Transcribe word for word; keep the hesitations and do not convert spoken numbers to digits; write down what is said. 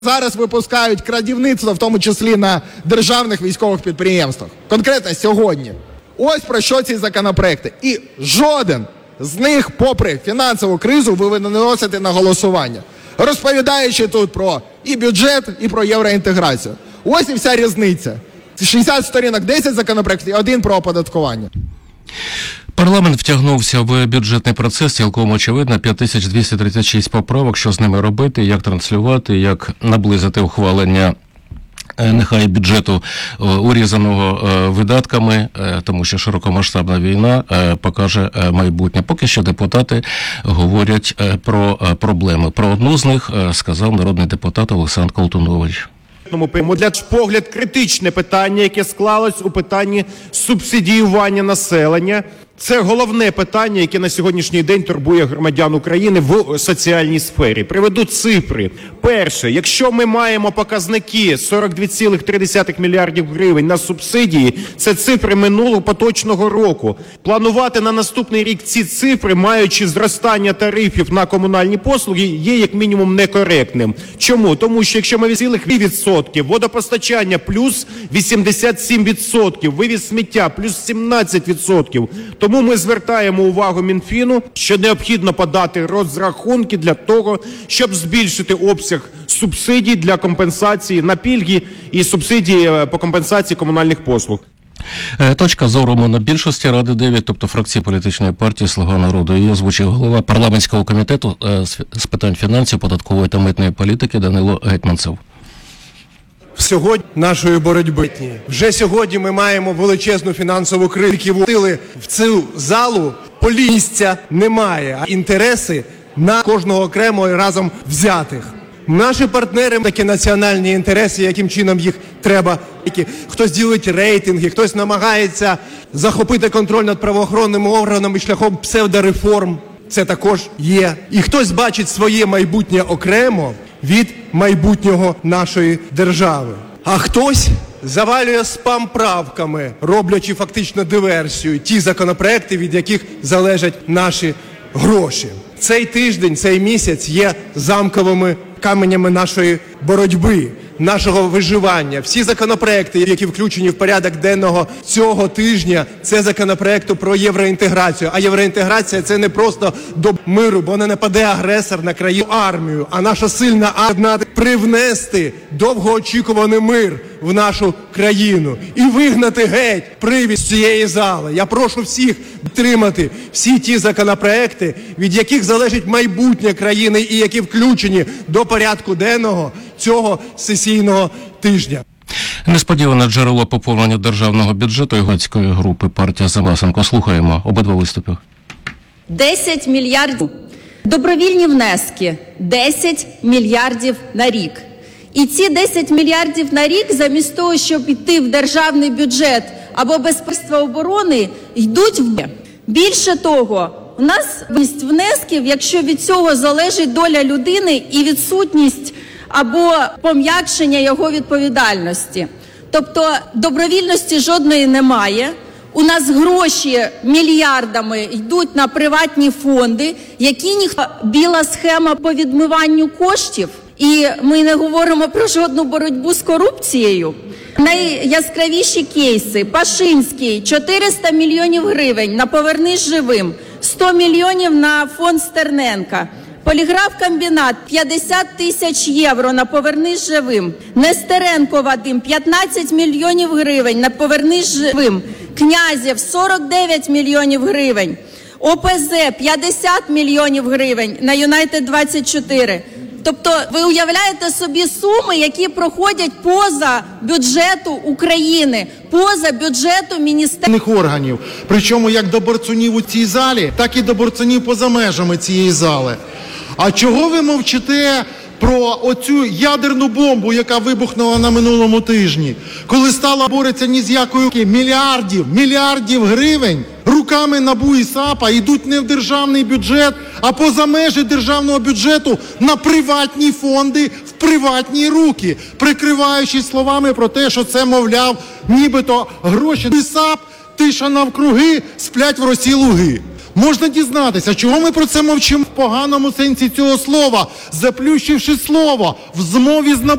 Зараз випускають крадівництво, в тому числі на державних військових підприємствах. Конкретно сьогодні. Ось про що ці законопроекти. І жоден з них, попри фінансову кризу, ви не виносите на голосування. Розповідаючи тут про і бюджет, і про євроінтеграцію. Ось і вся різниця. шістдесят сторінок, десять законопроєктів і один про оподаткування. Парламент втягнувся в бюджетний процес, цілком очевидно, п'ять тисяч двісті тридцять шість поправок, що з ними робити, як транслювати, як наблизити ухвалення нехай бюджету урізаного видатками, тому що широкомасштабна війна покаже майбутнє. Поки що депутати говорять про проблеми. Про одну з них сказав народний депутат Олександр Колтунович. Для погляд критичне питання, яке склалось у питанні субсидіювання населення. Це головне питання, яке на сьогоднішній день турбує громадян України в соціальній сфері. Приведу цифри. Перше, якщо ми маємо показники сорок два цілих три десятих мільярдів гривень на субсидії, це цифри минулого поточного року. Планувати на наступний рік ці цифри, маючи зростання тарифів на комунальні послуги, є як мінімум некоректним. Чому? Тому що якщо ми цілих відсотків, водопостачання плюс вісімдесят сім відсотків, вивіз сміття плюс сімнадцять відсотків, тому ми звертаємо увагу Мінфіну, що необхідно подати розрахунки для того, щоб збільшити обсяг субсидій для компенсації на пільги і субсидії по компенсації комунальних послуг. Точка зору монобільшості Ради дев'ять, тобто фракції політичної партії «Слуга народу». Її озвучив голова парламентського комітету з питань фінансів, податкової та митної політики Данило Гетманцев. Сьогодні нашої боротьби. Вже сьогодні ми маємо величезну фінансову кризу, які вводили в цю залу, місця немає, а інтереси на кожного окремо і разом взятих. Наші партнери такі національні інтереси, яким чином їх треба. Хтось ділить рейтинги, хтось намагається захопити контроль над правоохоронними органами шляхом псевдореформ. Це також є. І хтось бачить своє майбутнє окремо від майбутнього нашої держави. А хтось завалює спам-правками, роблячи фактично диверсію, ті законопроекти, від яких залежать наші гроші. Цей тиждень, цей місяць є замковими каменями нашої боротьби, нашого виживання. Всі законопроекти, які включені в порядок денного цього тижня, це законопроекти про євроінтеграцію. А євроінтеграція – це не просто до миру, бо не нападе агресор на країну армію, а наша сильна армія привнести довгоочікуваний мир в нашу країну і вигнати геть привід з цієї зали. Я прошу всіх підтримати всі ті законопроекти, від яких залежить майбутнє країни і які включені до порядку денного цього сесійного тижня. Несподіване джерело поповнення державного бюджету громадської групи «Партія за Власенко». Слухаємо обидва виступи. десять мільярдів. Добровільні внески – десять мільярдів на рік. І ці десять мільярдів на рік, замість того, щоб йти в державний бюджет або Міністерство оборони, йдуть в... Більше того, у нас внесків, якщо від цього залежить доля людини і відсутність або пом'якшення його відповідальності. Тобто добровільності жодної немає. У нас гроші мільярдами йдуть на приватні фонди, які ніхто... Біла схема по відмиванню коштів. І ми не говоримо про жодну боротьбу з корупцією. Найяскравіші кейси. Пашинський – чотириста мільйонів гривень на «Повернись живим», сто мільйонів на фонд Стерненка. Поліграфкомбінат – п'ятдесят тисяч євро на «Повернись живим». Нестеренко Вадим – п'ятнадцять мільйонів гривень на «Повернись живим». Князєв – сорок дев'ять мільйонів гривень. О Пе Зе – п'ятдесят мільйонів гривень на Юнайтед двадцять чотири. Тобто ви уявляєте собі суми, які проходять поза бюджету України, поза бюджету міністерства органів. Причому як до борцунів у цій залі, так і до борцунів поза межами цієї зали. А чого ви мовчите про оцю ядерну бомбу, яка вибухнула на минулому тижні, коли стала бореться ні з якою мільярдів, мільярдів гривень руками НАБУ і САПа йдуть не в державний бюджет, а поза межі державного бюджету на приватні фонди, в приватні руки, прикриваючись словами про те, що це, мовляв, нібито гроші. І САП, тиша навкруги, сплять в росі луги. Можна дізнатися, чого ми про це мовчимо в поганому сенсі цього слова, заплющивши слово в змові з НАБУ.